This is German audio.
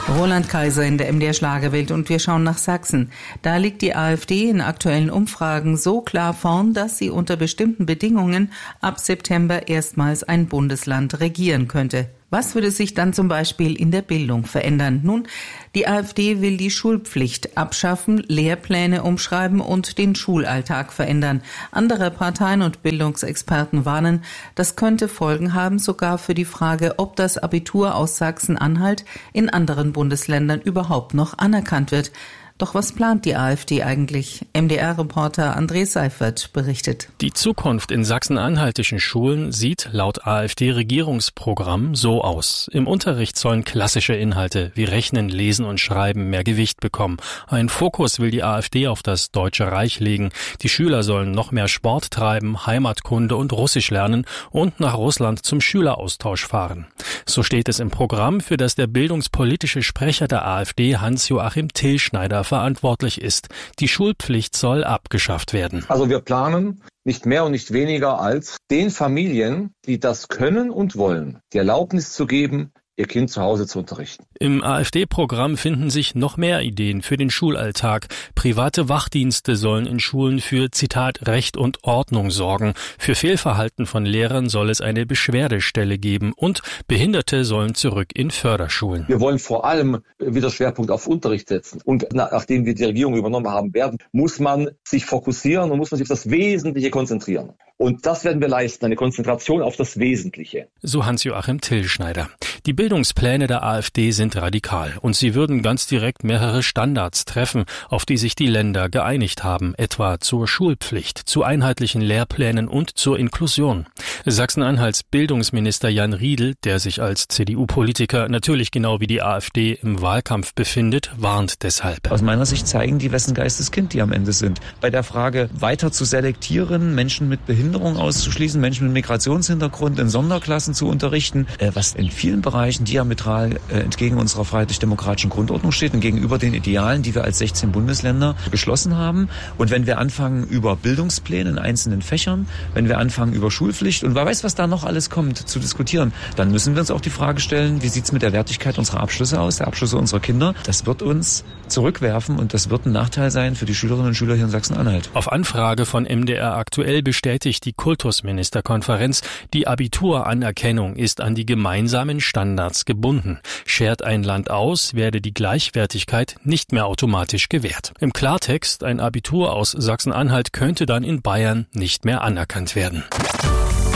Roland Kaiser in der MDR Schlagerwelt und wir schauen nach Sachsen. Da liegt die AfD in aktuellen Umfragen so klar vorn, dass sie unter bestimmten Bedingungen ab September erstmals ein Bundesland regieren könnte. Was würde sich dann zum Beispiel in der Bildung verändern? Nun, die AfD will die Schulpflicht abschaffen, Lehrpläne umschreiben und den Schulalltag verändern. Andere Parteien und Bildungsexperten warnen, das könnte Folgen haben, sogar für die Frage, ob das Abitur aus Sachsen-Anhalt in anderen Bundesländern überhaupt noch anerkannt wird. Doch was plant die AfD eigentlich? MDR-Reporter André Seifert berichtet. Die Zukunft in sachsen-anhaltischen Schulen sieht laut AfD-Regierungsprogramm so aus. Im Unterricht sollen klassische Inhalte wie Rechnen, Lesen und Schreiben mehr Gewicht bekommen. Ein Fokus will die AfD auf das Deutsche Reich legen. Die Schüler sollen noch mehr Sport treiben, Heimatkunde und Russisch lernen und nach Russland zum Schüleraustausch fahren. So steht es im Programm, für das der bildungspolitische Sprecher der AfD Hans-Joachim Tilschneider verantwortlich ist. Die Schulpflicht soll abgeschafft werden. Also wir planen nicht mehr und nicht weniger als den Familien, die das können und wollen, die Erlaubnis zu geben, ihr Kind zu Hause zu unterrichten. Im AfD-Programm finden sich noch mehr Ideen für den Schulalltag. Private Wachdienste sollen in Schulen für, Zitat, Recht und Ordnung sorgen. Für Fehlverhalten von Lehrern soll es eine Beschwerdestelle geben und Behinderte sollen zurück in Förderschulen. Wir wollen vor allem wieder Schwerpunkt auf Unterricht setzen. Und nachdem wir die Regierung übernommen haben werden, muss man sich fokussieren und muss man sich auf das Wesentliche konzentrieren. Und das werden wir leisten, eine Konzentration auf das Wesentliche. So Hans-Joachim Tilschneider. Die Bildungspläne der AfD sind radikal und sie würden ganz direkt mehrere Standards treffen, auf die sich die Länder geeinigt haben, etwa zur Schulpflicht, zu einheitlichen Lehrplänen und zur Inklusion. Sachsen-Anhalts Bildungsminister Jan Riedl, der sich als CDU-Politiker natürlich genau wie die AfD im Wahlkampf befindet, warnt deshalb. Aus meiner Sicht zeigen die, wessen Geisteskind die am Ende sind. Bei der Frage, weiter zu selektieren, Menschen mit Behinderung auszuschließen, Menschen mit Migrationshintergrund in Sonderklassen zu unterrichten, was in vielen Bereichen diametral entgegen unserer freiheitlich-demokratischen Grundordnung steht und gegenüber den Idealen, die wir als 16 Bundesländer beschlossen haben. Und wenn wir anfangen über Bildungspläne in einzelnen Fächern, wenn wir anfangen über Schulpflicht und wer weiß, was da noch alles kommt, zu diskutieren, dann müssen wir uns auch die Frage stellen, wie sieht's mit der Wertigkeit unserer Abschlüsse aus, der Abschlüsse unserer Kinder? Das wird uns zurückwerfen und das wird ein Nachteil sein für die Schülerinnen und Schüler hier in Sachsen-Anhalt. Auf Anfrage von MDR aktuell bestätigt die Kultusministerkonferenz, die Abituranerkennung ist an die gemeinsamen Standards gebunden. Schert ein Land aus, werde die Gleichwertigkeit nicht mehr automatisch gewährt. Im Klartext, ein Abitur aus Sachsen-Anhalt könnte dann in Bayern nicht mehr anerkannt werden.